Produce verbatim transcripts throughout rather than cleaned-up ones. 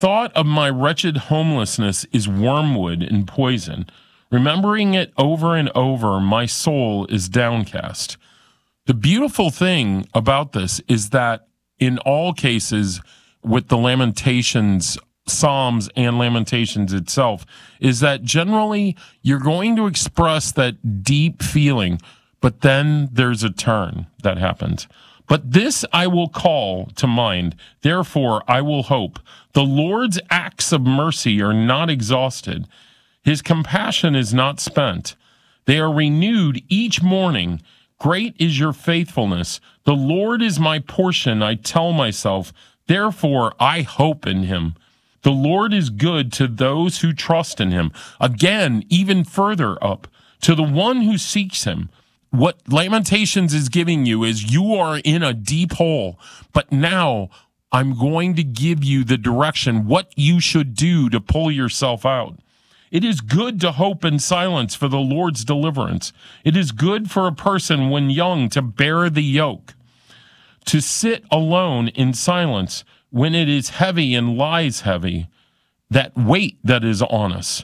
thought of my wretched homelessness is wormwood and poison. Remembering it over and over, my soul is downcast. The beautiful thing about this is that in all cases, with the Lamentations, Psalms and Lamentations itself, is that generally you're going to express that deep feeling, but then there's a turn that happens. But this I will call to mind, therefore I will hope. The Lord's acts of mercy are not exhausted. His compassion is not spent. They are renewed each morning. Great is your faithfulness. The Lord is my portion, I tell myself. Therefore I hope in him. The Lord is good to those who trust in him. Again, even further up, to the one who seeks him. What Lamentations is giving you is you are in a deep hole, but now I'm going to give you the direction, what you should do to pull yourself out. It is good to hope in silence for the Lord's deliverance. It is good for a person when young to bear the yoke, to sit alone in silence when it is heavy and lies heavy, that weight that is on us.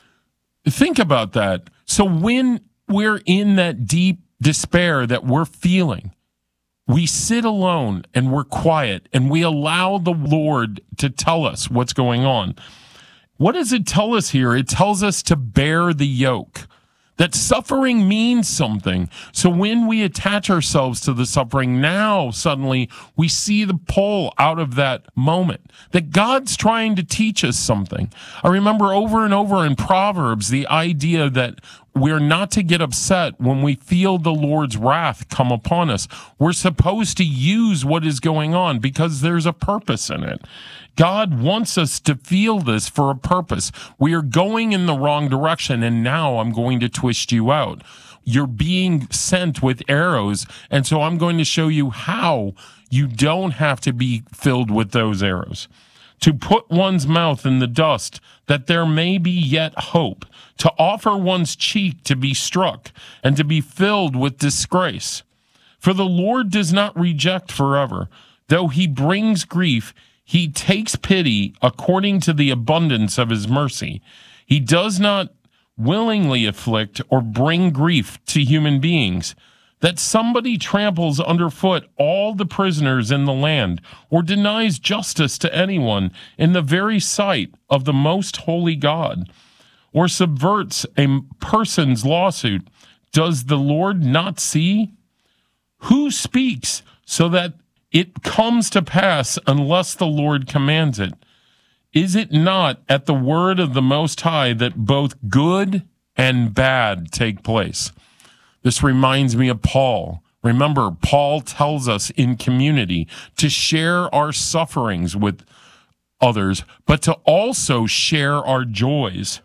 Think about that. So when we're in that deep despair that we're feeling, we sit alone and we're quiet and we allow the Lord to tell us what's going on. What does it tell us here? It tells us to bear the yoke, that suffering means something. So when we attach ourselves to the suffering, now suddenly we see the pull out of that moment, that God's trying to teach us something. I remember over and over in Proverbs, the idea that we're not to get upset when we feel the Lord's wrath come upon us. We're supposed to use what is going on because there's a purpose in it. God wants us to feel this for a purpose. We are going in the wrong direction, and now I'm going to twist you out. You're being sent with arrows, and so I'm going to show you how you don't have to be filled with those arrows. To put one's mouth in the dust, that there may be yet hope. To offer one's cheek to be struck, and to be filled with disgrace. For the Lord does not reject forever. Though he brings grief, he takes pity according to the abundance of his mercy. He does not willingly afflict or bring grief to human beings, that somebody tramples underfoot all the prisoners in the land, or denies justice to anyone in the very sight of the most holy God, or subverts a person's lawsuit. Does the Lord not see? Who speaks so that it comes to pass unless the Lord commands it? Is it not at the word of the Most High that both good and bad take place? This reminds me of Paul. Remember, Paul tells us in community to share our sufferings with others, but to also share our joys.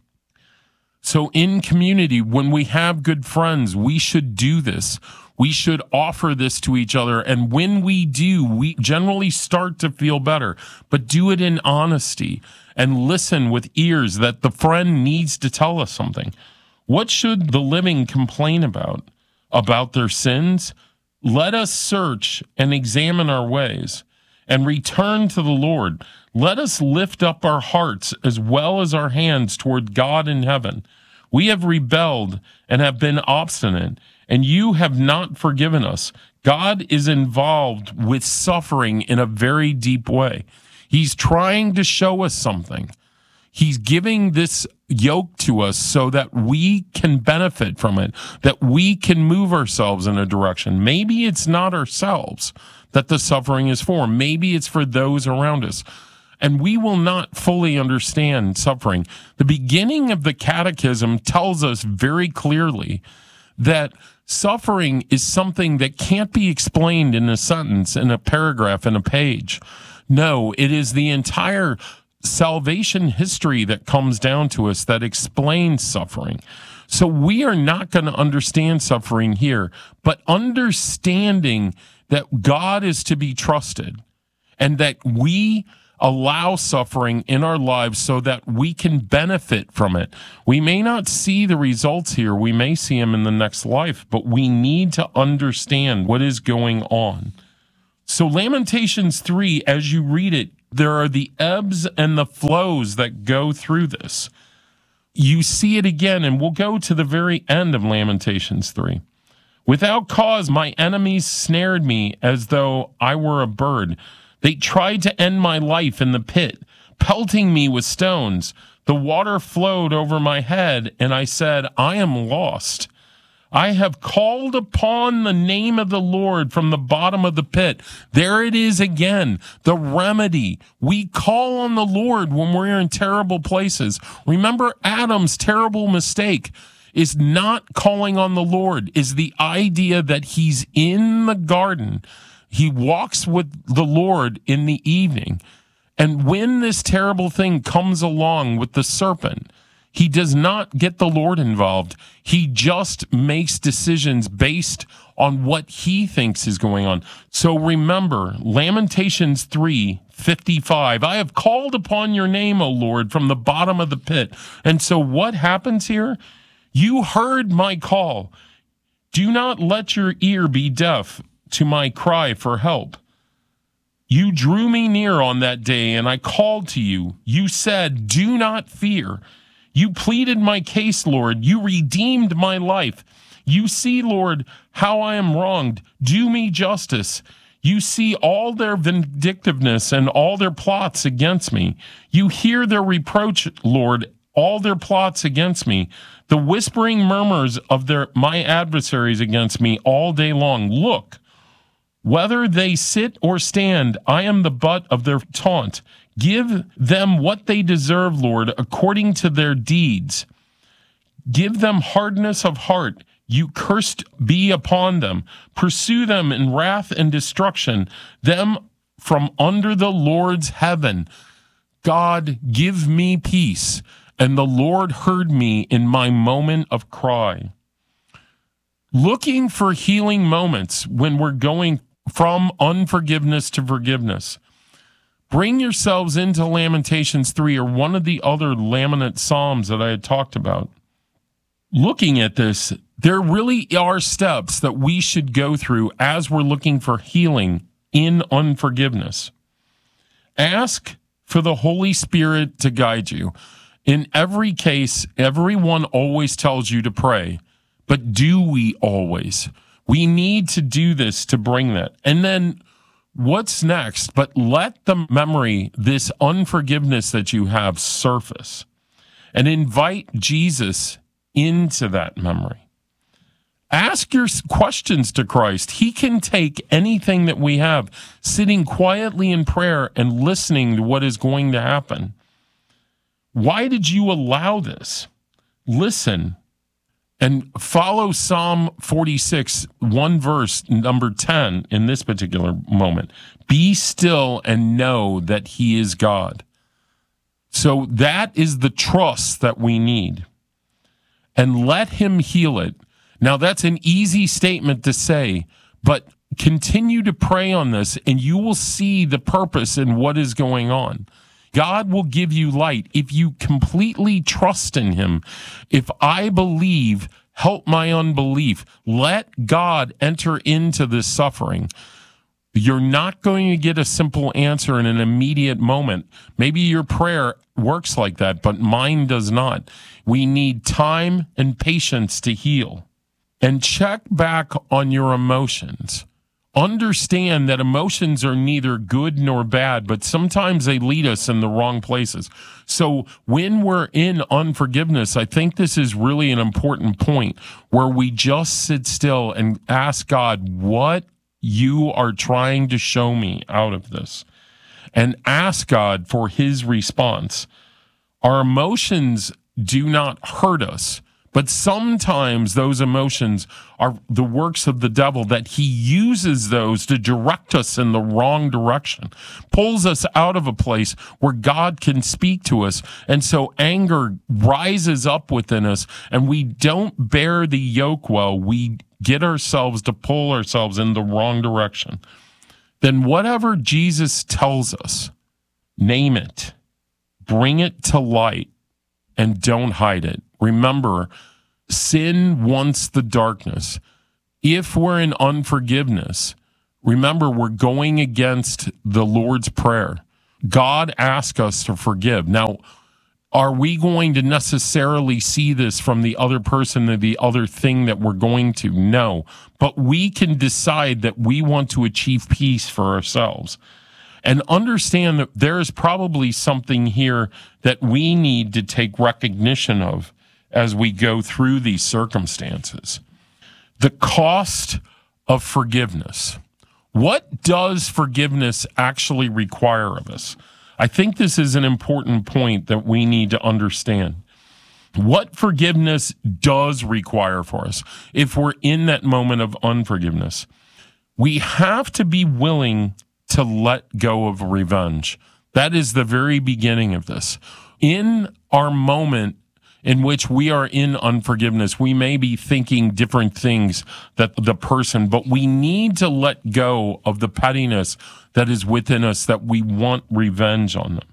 So in community, when we have good friends, we should do this. We should offer this to each other. And when we do, we generally start to feel better. But do it in honesty and listen with ears that the friend needs to tell us something. What should the living complain about? About their sins? Let us search and examine our ways and return to the Lord. Let us lift up our hearts as well as our hands toward God in heaven. We have rebelled and have been obstinate, and you have not forgiven us. God is involved with suffering in a very deep way. He's trying to show us something. He's giving this yoke to us so that we can benefit from it, that we can move ourselves in a direction. Maybe it's not ourselves that the suffering is for. Maybe it's for those around us. And we will not fully understand suffering. The beginning of the Catechism tells us very clearly that suffering is something that can't be explained in a sentence, in a paragraph, in a page. No, it is the entire salvation history that comes down to us that explains suffering. So we are not going to understand suffering here, but understanding that God is to be trusted and that we allow suffering in our lives so that we can benefit from it. We may not see the results here. We may see them in the next life, but we need to understand what is going on. So Lamentations three, as you read it, There are the ebbs and the flows that go through this. You see it again, and we'll go to the very end of Lamentations three. Without cause, my enemies snared me as though I were a bird. They tried to end my life in the pit, pelting me with stones. The water flowed over my head, and I said, I am lost. I have called upon the name of the Lord from the bottom of the pit. There it is again, the remedy. We call on the Lord when we're in terrible places. Remember Adam's terrible mistake is not calling on the Lord, is the idea that he's in the garden. He walks with the Lord in the evening. And when this terrible thing comes along with the serpent, he does not get the Lord involved. He just makes decisions based on what he thinks is going on. So remember, Lamentations three fifty-five, I have called upon your name, O Lord, from the bottom of the pit. And so what happens here? You heard my call. Do not let your ear be deaf to my cry for help. You drew me near on that day, and I called to you. You said, do not fear. You pleaded my case, Lord. You redeemed my life. You see, Lord, how I am wronged. Do me justice. You see all their vindictiveness and all their plots against me. You hear their reproach, Lord, all their plots against me. The whispering murmurs of their my adversaries against me all day long. Look, whether they sit or stand, I am the butt of their taunt. Give them what they deserve, Lord, according to their deeds. Give them hardness of heart. You cursed be upon them. Pursue them in wrath and destruction, them from under the Lord's heaven. God, give me peace. And the Lord heard me in my moment of cry. Looking for healing moments when we're going from unforgiveness to forgiveness. Bring yourselves into Lamentations three or one of the other lament psalms that I had talked about. Looking at this, there really are steps that we should go through as we're looking for healing in unforgiveness. Ask for the Holy Spirit to guide you. In every case, everyone always tells you to pray, but do we always? We need to do this to bring that. And then what's next? But let the memory, this unforgiveness that you have, surface and invite Jesus into that memory. Ask your questions to Christ. He can take anything that we have, sitting quietly in prayer and listening to what is going to happen. Why did you allow this? Listen and follow Psalm forty-six, one verse, number ten, in this particular moment. Be still and know that he is God. So that is the trust that we need. And let him heal it. Now, that's an easy statement to say, but continue to pray on this, and you will see the purpose in what is going on. God will give you light if you completely trust in him. If I believe, help my unbelief. Let God enter into this suffering. You're not going to get a simple answer in an immediate moment. Maybe your prayer works like that, but mine does not. We need time and patience to heal. And check back on your emotions. Understand that emotions are neither good nor bad, but sometimes they lead us in the wrong places. So when we're in unforgiveness, I think this is really an important point where we just sit still and ask God what you are trying to show me out of this, and ask God for his response. Our emotions do not hurt us, but sometimes those emotions are the works of the devil, that he uses those to direct us in the wrong direction, pulls us out of a place where God can speak to us. And so anger rises up within us, and we don't bear the yoke well. We get ourselves to pull ourselves in the wrong direction. Then whatever Jesus tells us, name it, bring it to light, and don't hide it. Remember, sin wants the darkness. If we're in unforgiveness, remember, we're going against the Lord's Prayer. God asks us to forgive. Now, are we going to necessarily see this from the other person or the other thing that we're going to? No. But we can decide that we want to achieve peace for ourselves and understand that there is probably something here that we need to take recognition of as we go through these circumstances. The cost of forgiveness. What does forgiveness actually require of us? I think this is an important point that we need to understand. What forgiveness does require for us if we're in that moment of unforgiveness. We have to be willing to let go of revenge. That is the very beginning of this. In our moment in which we are in unforgiveness, we may be thinking different things that the person, but we need to let go of the pettiness that is within us, that we want revenge on them.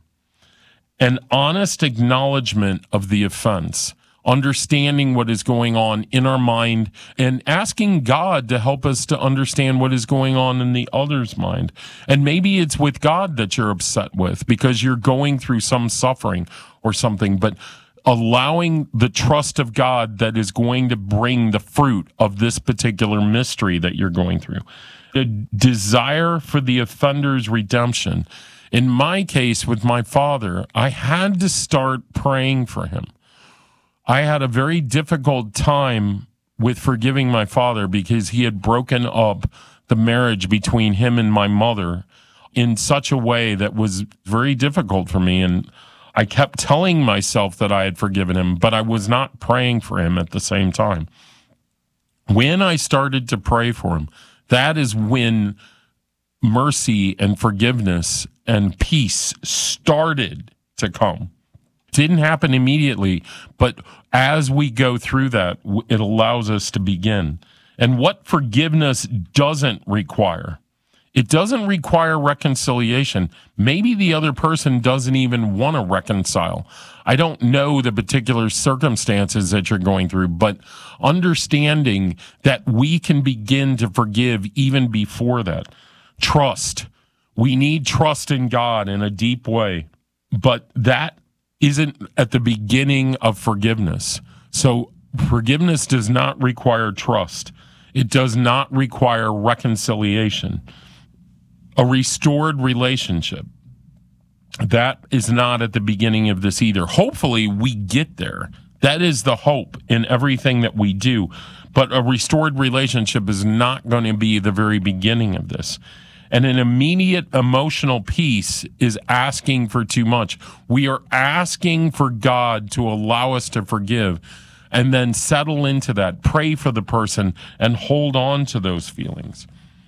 An honest acknowledgement of the offense, understanding what is going on in our mind, and asking God to help us to understand what is going on in the other's mind. And maybe it's with God that you're upset with because you're going through some suffering or something, but allowing the trust of God that is going to bring the fruit of this particular mystery that you're going through. The desire for the offender's redemption. In my case, with my father, I had to start praying for him. I had a very difficult time with forgiving my father because he had broken up the marriage between him and my mother in such a way that was very difficult for me. And I kept telling myself that I had forgiven him, but I was not praying for him at the same time. When I started to pray for him, that is when mercy and forgiveness and peace started to come. Didn't happen immediately, but as we go through that, it allows us to begin. And what forgiveness doesn't require? It doesn't require reconciliation. Maybe the other person doesn't even want to reconcile. I don't know the particular circumstances that you're going through, but understanding that we can begin to forgive even before that. Trust. We need trust in God in a deep way, but that isn't at the beginning of forgiveness. So forgiveness does not require trust. It does not require reconciliation. A restored relationship, that is not at the beginning of this either. Hopefully we get there. That is the hope in everything that we do. But a restored relationship is not going to be the very beginning of this. And an immediate emotional peace is asking for too much. We are asking for God to allow us to forgive and then settle into that, pray for the person, and hold on to those feelings.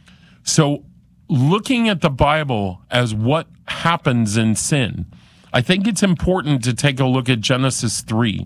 So looking at the Bible as what happens in sin, I think it's important to take a look at Genesis three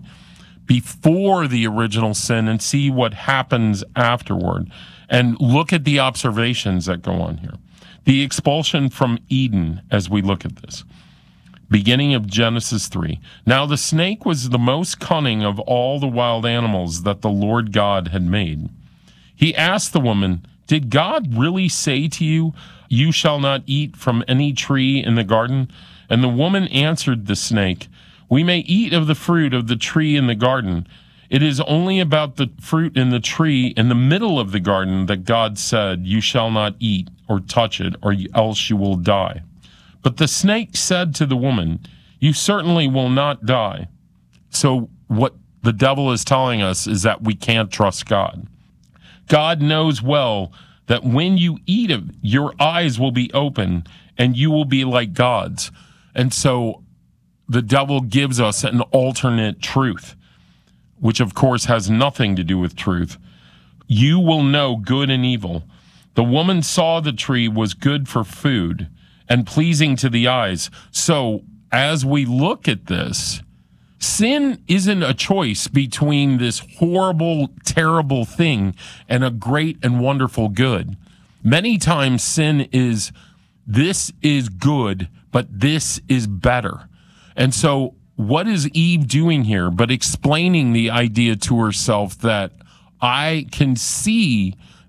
before the original sin and see what happens afterward and look at the observations that go on here. The expulsion from Eden as we look at this. Beginning of Genesis three. Now the snake was the most cunning of all the wild animals that the Lord God had made. He asked the woman, "Did God really say to you, 'You shall not eat from any tree in the garden'?" And the woman answered the snake, "We may eat of the fruit of the tree in the garden. It is only about the fruit in the tree in the middle of the garden that God said, 'You shall not eat or touch it, or else you will die.' But the snake said to the woman, 'You certainly will not die.'" So what the devil is telling us is that we can't trust God. God knows well that when you eat of it, your eyes will be open and you will be like gods. And so the devil gives us an alternate truth, which of course has nothing to do with truth. You will know good and evil. The woman saw the tree was good for food and pleasing to the eyes. So as we look at this, sin isn't a choice between this horrible, terrible thing and a great and wonderful good. Many times sin is, this is good, but this is better. And so what is Eve doing here but explaining the idea to herself that I can see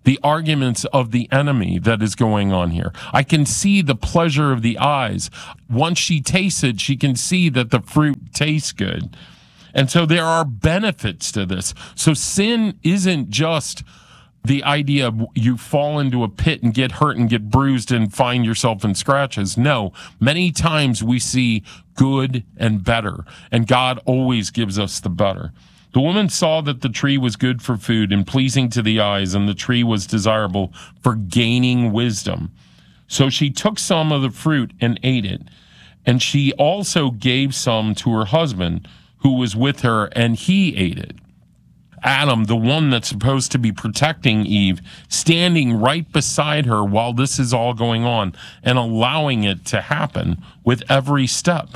the arguments of the enemy that is going on here. I can see the pleasure of the eyes. Once she tastes it, she can see that the fruit tastes good. And so there are benefits to this. So sin isn't just the idea of you fall into a pit and get hurt and get bruised and find yourself in scratches. No, many times we see good and better, and God always gives us the better. The woman saw that the tree was good for food and pleasing to the eyes, and the tree was desirable for gaining wisdom. So she took some of the fruit and ate it. And she also gave some to her husband who was with her, and he ate it. Adam, the one that's supposed to be protecting Eve, standing right beside her while this is all going on and allowing it to happen with every step.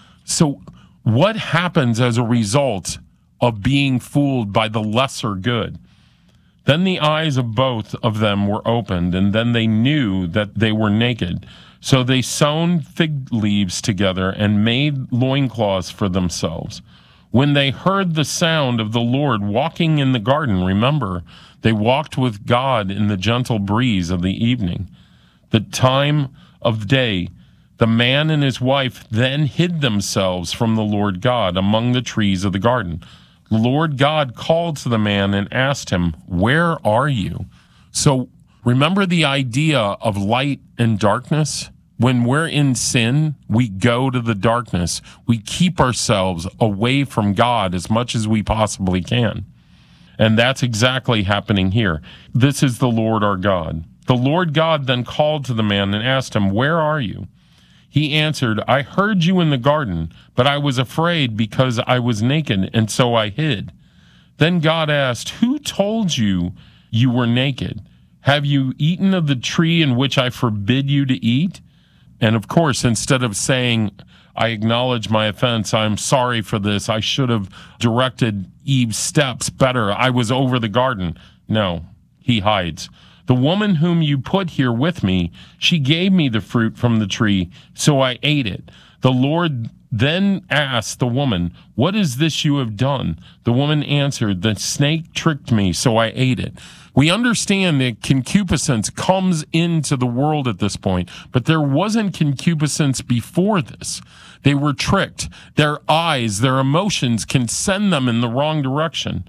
So what happens as a result of being fooled by the lesser good? Then the eyes of both of them were opened, and then they knew that they were naked. So they sewn fig leaves together and made loincloths for themselves. When they heard the sound of the Lord walking in the garden, remember, they walked with God in the gentle breeze of the evening. The time of day, the man and his wife then hid themselves from the Lord God among the trees of the garden. The Lord God called to the man and asked him, "Where are you?" So remember the idea of light and darkness? When we're in sin, we go to the darkness. We keep ourselves away from God as much as we possibly can. And that's exactly happening here. This is the Lord our God. The Lord God then called to the man and asked him, "Where are you?" He answered, "I heard you in the garden, but I was afraid because I was naked, and so I hid." Then God asked, "Who told you you were naked? Have you eaten of the tree in which I forbid you to eat?" And of course, instead of saying, "I acknowledge my offense, I'm sorry for this, I should have directed Eve's steps better, I was over the garden," no, he hides. "The woman whom you put here with me, she gave me the fruit from the tree, so I ate it." The Lord then asked the woman, "What is this you have done?" The woman answered, "The snake tricked me, so I ate it." We understand that concupiscence comes into the world at this point, but there wasn't concupiscence before this. They were tricked. Their eyes, their emotions can send them in the wrong direction.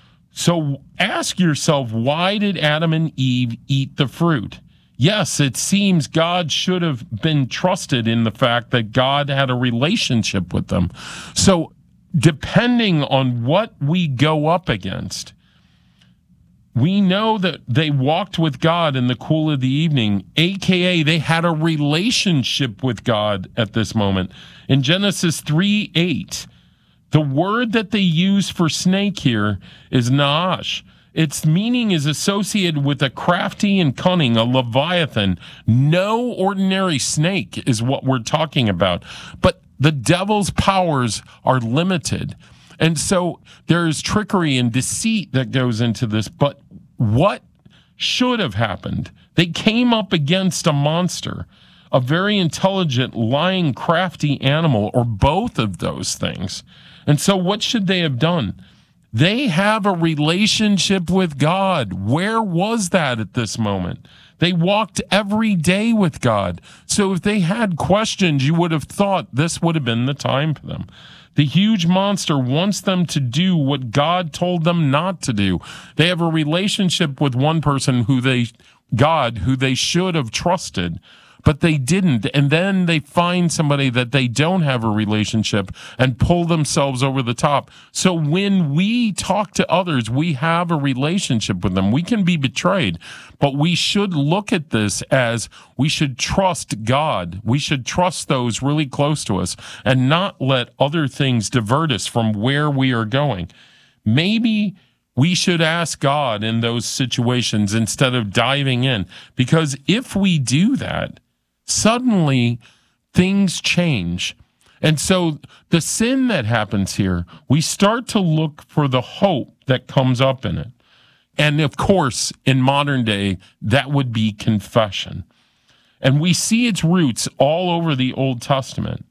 So ask yourself, why did Adam and Eve eat the fruit? Yes, it seems God should have been trusted in the fact that God had a relationship with them. So depending on what we go up against, we know that they walked with God in the cool of the evening, a k a they had a relationship with God at this moment. In Genesis three eight, the word that they use for snake here is naash. Its meaning is associated with a crafty and cunning, a leviathan. No ordinary snake is what we're talking about. But the devil's powers are limited. And so there's trickery and deceit that goes into this. But what should have happened? They came up against a monster, a very intelligent, lying, crafty animal, or both of those things. And so what should they have done? They have a relationship with God. Where was that at this moment? They walked every day with God. So if they had questions, you would have thought this would have been the time for them. The huge monster wants them to do what God told them not to do. They have a relationship with one person who they, God, who they should have trusted, but they didn't. And then they find somebody that they don't have a relationship and pull themselves over the top. So when we talk to others, we have a relationship with them. We can be betrayed, but we should look at this as we should trust God. We should trust those really close to us and not let other things divert us from where we are going. Maybe we should ask God in those situations instead of diving in, because if we do that, suddenly things change. And so the sin that happens here, we start to look for the hope that comes up in it. And of course, in modern day, that would be confession. And we see its roots all over the Old Testament.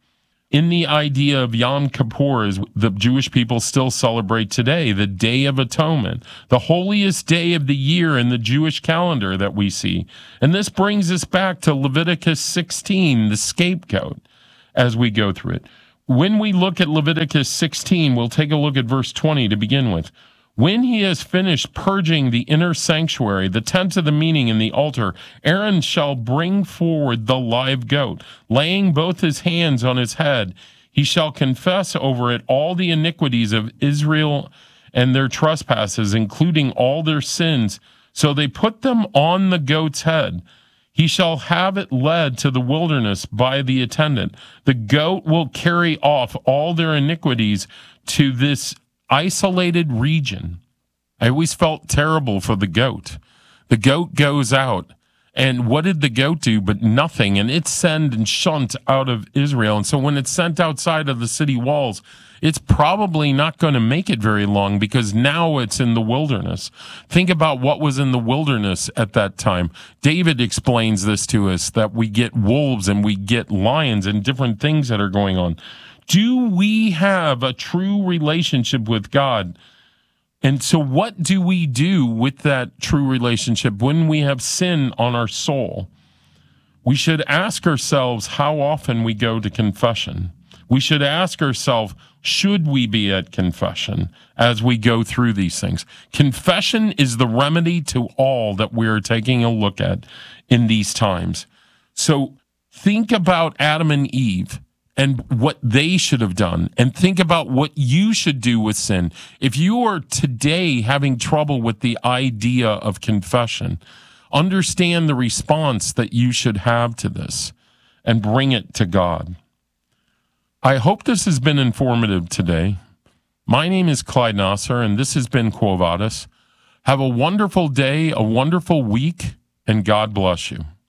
in the idea of Yom Kippur, as the Jewish people still celebrate today, the Day of Atonement, the holiest day of the year in the Jewish calendar that we see. And this brings us back to Leviticus sixteen, the scapegoat, as we go through it. When we look at Leviticus sixteen, we'll take a look at verse twenty to begin with. When he has finished purging the inner sanctuary, the tent of the meeting, and the altar, Aaron shall bring forward the live goat, laying both his hands on his head. He shall confess over it all the iniquities of Israel and their trespasses, including all their sins. So they put them on the goat's head. He shall have it led to the wilderness by the attendant. The goat will carry off all their iniquities to this isolated region. I always felt terrible for the goat. The goat goes out, and what did the goat do but nothing? And it's sent and shunt out of Israel. And so when it's sent outside of the city walls, it's probably not going to make it very long, because now it's in the wilderness. Think about what was in the wilderness at that time. David explains this to us, that we get wolves and we get lions and different things that are going on. Do we have a true relationship with God? And so what do we do with that true relationship when we have sin on our soul? We should ask ourselves how often we go to confession. We should ask ourselves, should we be at confession as we go through these things? Confession is the remedy to all that we're taking a look at in these times. So think about Adam and Eve and what they should have done, and think about what you should do with sin. If you are today having trouble with the idea of confession, understand the response that you should have to this and bring it to God. I hope this has been informative today. My name is Clyde Nasser, and this has been Quo Vadis. Have a wonderful day, a wonderful week, and God bless you.